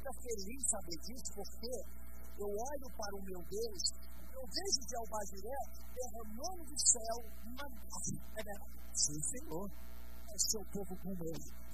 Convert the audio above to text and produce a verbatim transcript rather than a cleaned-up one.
fica feliz saber disso, porque eu olho para o meu Deus, eu vejo Jeová Jiré derramando do céu uma graça. É verdade? Sim, Senhor. É seu povo com ele.